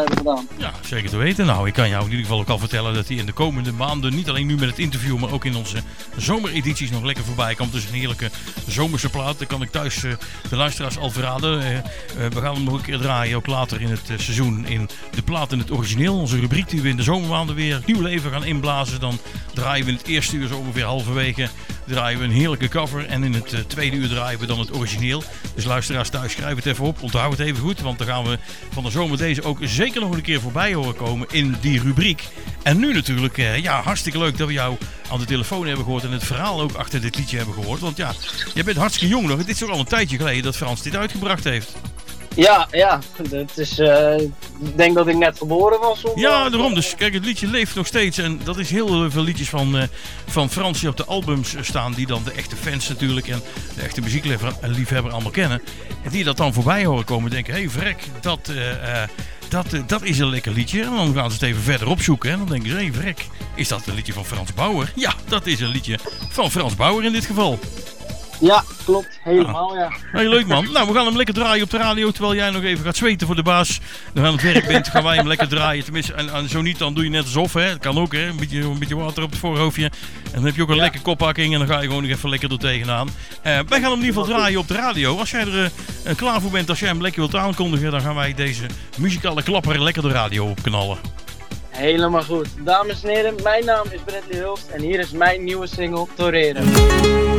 hebben gedaan. Ja, zeker te weten. Nou, ik kan jou in ieder geval ook al vertellen dat hij in de komende maanden, niet alleen nu met het interview, maar ook in onze zomeredities nog lekker voorbij komt. Dus een heerlijke zomerse plaat. Dan kan ik thuis de luisteraars al verraden. We gaan hem nog een keer draaien, ook later in het seizoen, in de plaat in het origineel. Onze rubriek die we in de zomermaanden weer nieuw leven gaan inblazen. Dan draaien we in het eerste uur, zo ongeveer halverwege, draaien we een heerlijke cover. En in het tweede uur draaien we dan het origineel. Dus luisteraars thuis, schrijf het even op. Onthoud het even goed, want dan gaan we van de zomer deze ook zeker nog een keer voorbij horen komen in die rubriek. En nu natuurlijk, hartstikke leuk dat we jou aan de telefoon hebben gehoord en het verhaal ook achter dit liedje hebben gehoord. Want ja, jij bent hartstikke jong nog. Het is toch al een tijdje geleden dat Frans dit uitgebracht heeft. Ja, het is, ik denk dat ik net geboren was. Ja, daarom. Dus kijk, het liedje leeft nog steeds. En dat is heel veel liedjes van Frans die op de albums staan. Die dan de echte fans natuurlijk en de echte muziekliefhebber allemaal kennen. En die dat dan voorbij horen komen en denken, hé vrek, dat is een lekker liedje. En dan gaan ze het even verder opzoeken. En dan denken ze, hé vrek, is dat een liedje van Frans Bauer? Ja, dat is een liedje van Frans Bauer in dit geval. Ja, klopt. Helemaal, ja. Hey, leuk man. Nou, we gaan hem lekker draaien op de radio. Terwijl jij nog even gaat zweten voor de baas. Dan aan het werk bent, gaan wij hem lekker draaien. Tenminste, en zo niet, dan doe je net alsof. Hè. Dat kan ook, hè. Een beetje water op het voorhoofdje. En dan heb je ook een lekker koppakking. En dan ga je gewoon nog even lekker er tegenaan. Wij gaan hem in ieder geval draaien op de radio. Als jij er klaar voor bent, als jij hem lekker wilt aankondigen, dan gaan wij deze muzikale klapper lekker de radio opknallen. Helemaal goed. Dames en heren, mijn naam is Bradley Hulst. En hier is mijn nieuwe single, Torero.